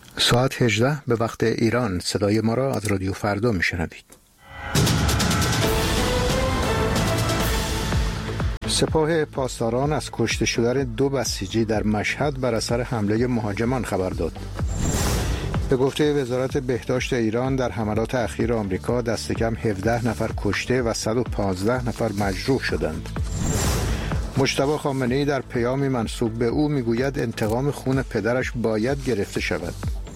ساعت 18 به وقت ایران. صدای ما را از رادیو فردا میشنوید. سپاه پاسداران از کشته شدن 2 بسیجی در مشهد بر اثر حمله مهاجمان خبر داد. به گفته وزارت بهداشت ایران در حملات اخیر آمریکا دست کم 17 نفر کشته و 115 نفر مجروح شدند. مجتبی خامنه‌ای در پیامی منسوب به او میگوید انتقام خون پدرش باید گرفته شود.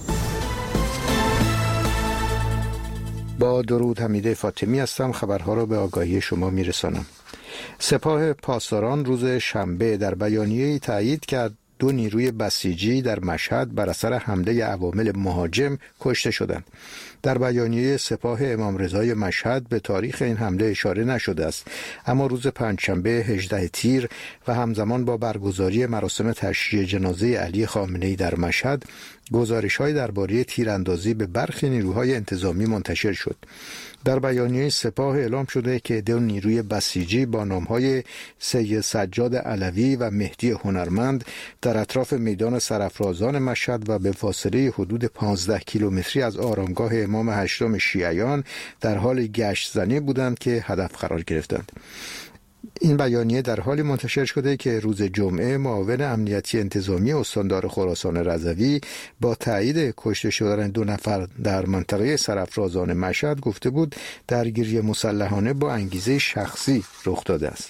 با درود، حمیده فاطمی هستم. خبرها را به آگاهی شما میرسانم. سپاه پاسداران روز شنبه در بیانیه‌ای تایید کرد 2 نیروی بسیجی در مشهد بر اثر حمله عوامل مهاجم کشته شدند. در بیانیه سپاه امام رضای مشهد به تاریخ این حمله اشاره نشده است، اما روز پنجشنبه 18 تیر و همزمان با برگزاری مراسم تشییع جنازه علی خامنه‌ای در مشهد، گزارش‌های درباره تیراندازی به برخی نیروهای انتظامی منتشر شد. در بیانیه سپاه اعلام شده که 2 نیروی بسیجی با نام‌های سید سجاد علوی و مهدی هنرمند در اطراف میدان سرافرازان مشهد و به فاصله حدود 15 کیلومتری از آرامگاه امام هشتم شیعیان در حال گشت زنی بودند که هدف قرار گرفتند. این بیانیه در حالی منتشر شده که روز جمعه معاون امنیتی انتظامی استاندار خراسان رضوی با تایید کشته شدن 2 نفر در منطقه سرافرازان مشهد گفته بود درگیری مسلحانه با انگیزه شخصی رخ داده است.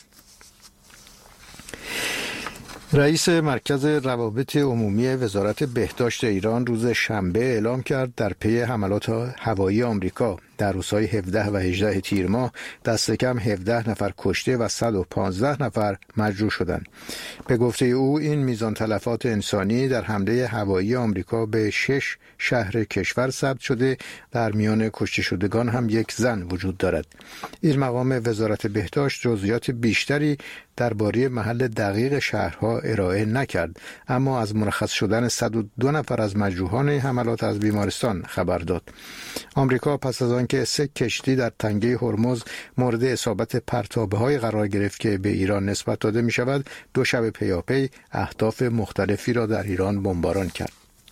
رئیس مرکز روابط عمومی وزارت بهداشت ایران روز شنبه اعلام کرد در پی حملات هوایی آمریکا در روزهای 17 و 18 تیر ماه دست کم 17 نفر کشته و 115 نفر مجروح شدند. به گفته او این میزان تلفات انسانی در حمله هوایی آمریکا به 6 شهر کشور ثبت شده. در میان کشته شدگان هم 1 زن وجود دارد. این مقام وزارت بهداشت جزئیات بیشتری درباره محل دقیق شهرها ارائه نکرد، اما از مرخص شدن 102 نفر از مجروحان حملات از بیمارستان خبر داد. آمریکا پس از آنکه 3 کشتی در تنگه هرمز مورد اصابت پرتابه‌های قرار گرفت که به ایران نسبت داده می شود، 2 شب پیاپی اهداف مختلفی را در ایران بمباران کرد.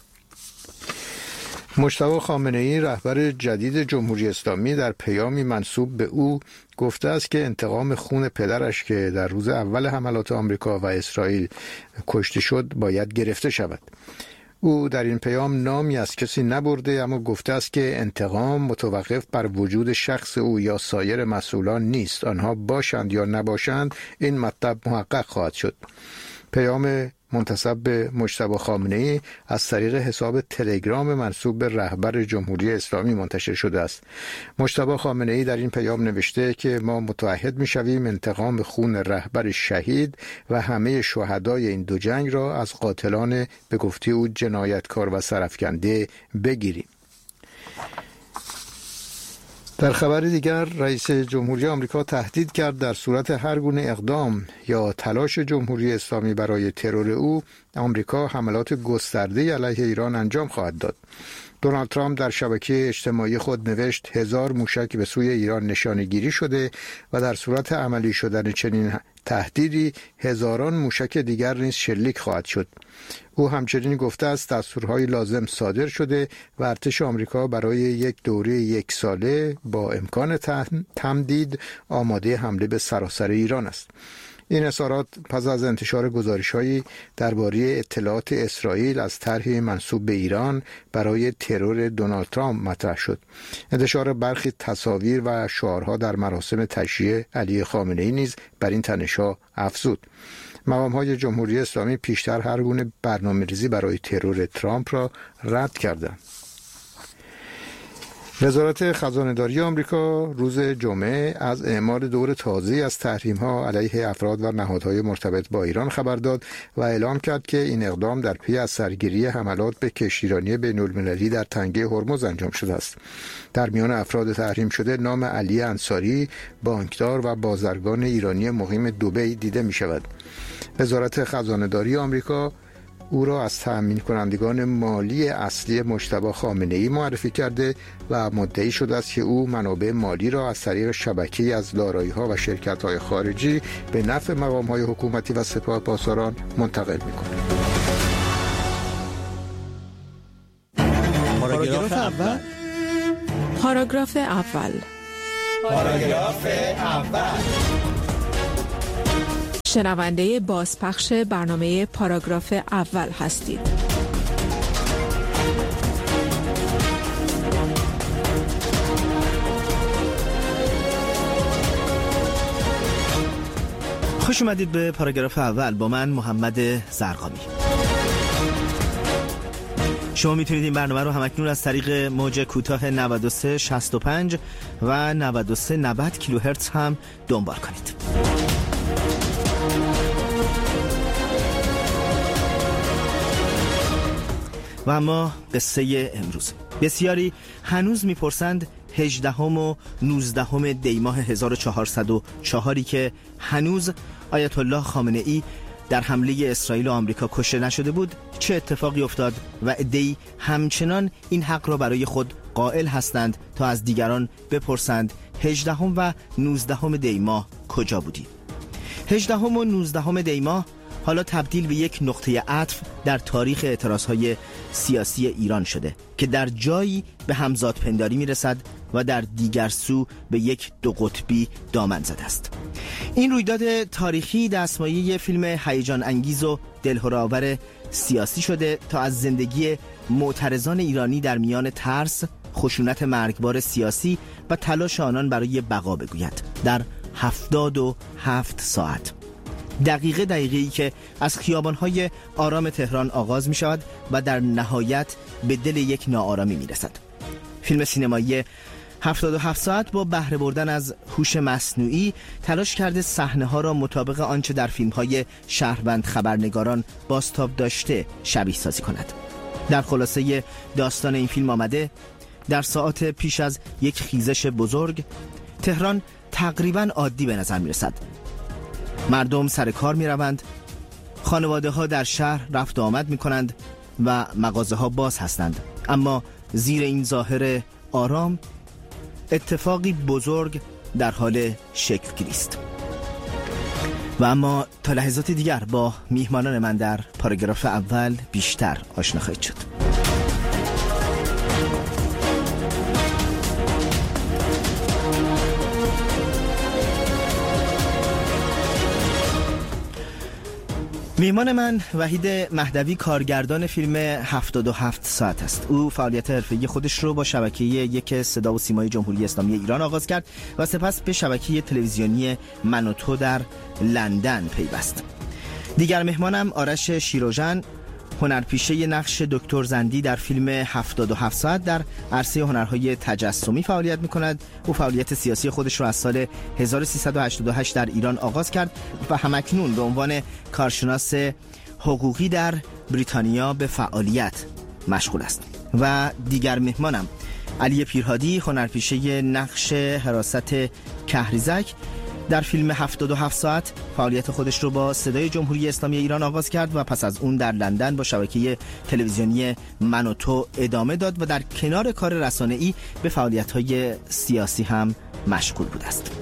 مجتبی خامنه‌ای رهبر جدید جمهوری اسلامی در پیامی منسوب به او گفته است که انتقام خون پدرش که در روز اول حملات آمریکا و اسرائیل کشته شد باید گرفته شود. او در این پیام نامی از کسی نبرده، اما گفته است که انتقام متوقف بر وجود شخص او یا سایر مسئولان نیست. آنها باشند یا نباشند این مطلب محقق خواهد شد. پیام منتسب به مجتبی خامنه‌ای از طریق حساب تلگرام منسوب به رهبر جمهوری اسلامی منتشر شده است. مجتبی خامنه‌ای در این پیام نوشته که ما متعهد می‌شویم انتقام خون رهبر شهید و همه شهدای این 2 جنگ را از قاتلان به گفته او جنایتکار و سرافکنده بگیریم. در خبر دیگر، رئیس جمهوری آمریکا تهدید کرد در صورت هر گونه اقدام یا تلاش جمهوری اسلامی برای ترور او، آمریکا حملات گسترده علیه ایران انجام خواهد داد. دونالد ترامپ در شبکه اجتماعی خود نوشت 1000 موشک به سوی ایران نشانه‌گیری شده و در صورت عملی شدن چنین تهدیدی هزاران موشک دیگر نیز شلیک خواهد شد. او همچنین گفته است دستورهای لازم صادر شده و ارتش آمریکا برای یک دوره 1 ساله با امکان تمدید آماده حمله به سراسر ایران است. این اظهارات پس از انتشار گزارش‌هایی درباره اطلاعات اسرائیل از طرحی منسوب به ایران برای ترور دونالد ترامپ مطرح شد. انتشار برخی تصاویر و شعارها در مراسم تشییع علی خامنه‌ای نیز بر این تنش‌ها افزود. مقام‌های جمهوری اسلامی پیشتر هر گونه برنامه‌ریزی برای ترور ترامپ را رد کردند. وزارت خزانه‌داری آمریکا روز جمعه از اعمال دور تازه‌ای از تحریم‌ها علیه افراد و نهادهای مرتبط با ایران خبر داد و اعلام کرد که این اقدام در پی از سرگیری حملات به کشتیرانی بین‌المللی در تنگه هرمز انجام شده است. در میان افراد تحریم شده نام علی انصاری، بانکدار و بازرگان ایرانی مقیم دبی دیده می‌شود. وزارت خزانه‌داری آمریکا او را از تأمین کنندگان مالی اصلی مجتبی خامنه‌ای معرفی کرده و مدعی شده است که او منابع مالی را از طریق شبکه‌ای از دارایی‌ها و شرکت‌های خارجی به نفع مقام‌های حکومتی و سپاه پاسداران منتقل می‌کند. پاراگراف اول. پاراگراف اول. پاراگراف اول. شنونده بازپخش برنامه پاراگراف اول هستید. خوش اومدید به پاراگراف اول با من محمد زرقامی. شما میتونید این برنامه رو همکنون از طریق موج کوتاه 9365 و 9390 کیلوهرتز هم دنبال کنید. و اما قصه امروز. بسیاری هنوز میپرسند 18 و 19 دی ماه 1404 که هنوز آیت الله خامنه ای در حمله اسرائیل و آمریکا کشته نشده بود چه اتفاقی افتاد و عده‌ای همچنان این حق را برای خود قائل هستند تا از دیگران بپرسند 18 و 19 دی ماه کجا بودی؟ 18 و 19 دی ماه حالا تبدیل به یک نقطه عطف در تاریخ اعتراضهای سیاسی ایران شده که در جایی به همزادپنداری میرسد و در دیگر سو به یک دو قطبی دامن زده است. این رویداد تاریخی دستمایه فیلم هیجان انگیز و دلهره‌آور سیاسی شده تا از زندگی معترضان ایرانی در میان ترس، خشونت مرگبار سیاسی و تلاش آنان برای بقا بگوید. در 77 ساعت دقیقه‌ای که از خیابان‌های آرام تهران آغاز می شود و در نهایت به دل یک ناآرامی می رسد. فیلم سینمایی 77 ساعت با بهره بردن از هوش مصنوعی تلاش کرده صحنه‌ها را مطابق آنچه در فیلم‌های شهروند خبرنگاران بازتاب داشته شبیه سازی کند. در خلاصه داستان این فیلم آمده در ساعات پیش از یک خیزش بزرگ تهران تقریباً عادی به نظر می رسد. مردم سر کار می روند، خانواده ها در شهر رفت و آمد می کنند و مغازه ها باز هستند، اما زیر این ظاهر آرام اتفاقی بزرگ در حال شکل گیری است. و اما تا لحظات دیگر با میهمانان من در پاراگراف اول بیشتر آشنا خواهید شد. میهمان من وحید مهدوی کارگردان فیلم 77 ساعت است. او فعالیت حرفه‌ای خودش رو با شبکه یک صدا و سیمای جمهوری اسلامی ایران آغاز کرد و سپس به شبکه تلویزیونی من و تو در لندن پیوست. دیگر مهمانم آرش شیروژن، هنرپیشه نقش دکتر زندی در فیلم 77 ساعت در عرصه هنرهای تجسمی فعالیت می‌کند. او فعالیت سیاسی خودش را از سال 1388 در ایران آغاز کرد و همکنون به عنوان کارشناس حقوقی در بریتانیا به فعالیت مشغول است. و دیگر مهمانم علی پیرهادی، هنرپیشه نقش حراست کهریزک در فیلم 77 ساعت فعالیت خودش رو با صدای جمهوری اسلامی ایران آغاز کرد و پس از اون در لندن با شبکه تلویزیونی من و تو ادامه داد و در کنار کار رسانه‌ای به فعالیت‌های سیاسی هم مشغول بود است.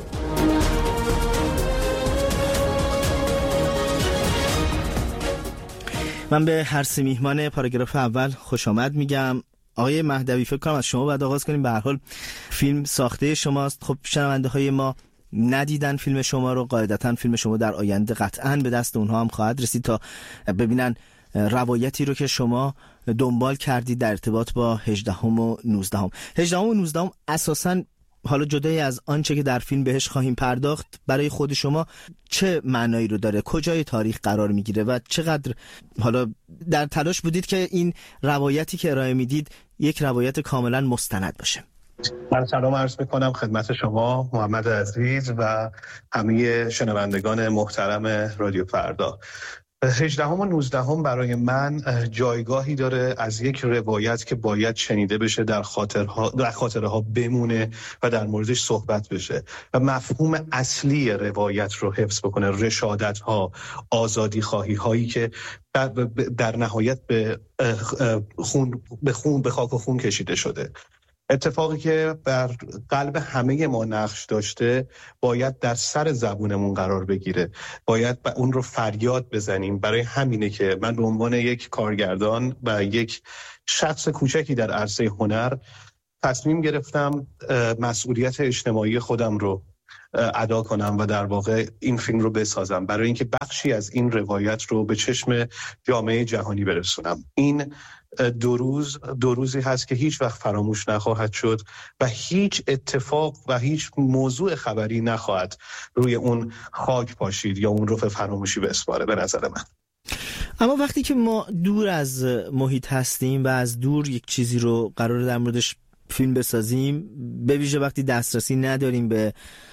من به هر سه میهمان پاراگراف اول خوش آمد میگم. آقای مهدوی، فکر کنم از شما بعد آغاز کنیم. به هر حال فیلم ساخته شماست. خب شنونده های ما ندیدن فیلم شما رو، قاعدتا فیلم شما در آینده قطعاً به دست اونها هم خواهد رسید تا ببینن روایتی رو که شما دنبال کردید در ارتباط با 18 و 19. 18 و 19 اساساً حالا جدای از آنچه که در فیلم بهش خواهیم پرداخت برای خود شما چه معنایی رو داره؟ کجای تاریخ قرار میگیره و چقدر حالا در تلاش بودید که این روایتی که ارائه میدید یک روایت کاملا مستند باشه؟ من سلام عرض میکنم خدمت شما محمد عزیز و همه شنوندگان محترم رادیو فردا. 18 و 19 برای من جایگاهی داره از یک روایت که باید شنیده بشه، در خاطره ها بمونه و در موردش صحبت بشه و مفهوم اصلی روایت رو حفظ بکنه، رشادت ها، آزادی خواهی هایی که در نهایت به خاک و خون کشیده شده. اتفاقی که بر قلب همه ما نقش داشته باید در سر زبونمون قرار بگیره، باید اون رو فریاد بزنیم. برای همینه که من به عنوان یک کارگردان و یک شخص کوچکی در عرصه هنر تصمیم گرفتم مسئولیت اجتماعی خودم رو ادا کنم و در واقع این فیلم رو بسازم برای اینکه بخشی از این روایت رو به چشم جامعه جهانی برسونم. این دو روزی هست که هیچ وقت فراموش نخواهد شد و هیچ اتفاق و هیچ موضوع خبری نخواهد روی اون خاک پاشید یا اون رو به فراموشی بسپاره به نظر من. اما وقتی که ما دور از محیط هستیم و از دور یک چیزی رو قراره در موردش فیلم بسازیم، به ویژه وقتی دسترسی نداریم به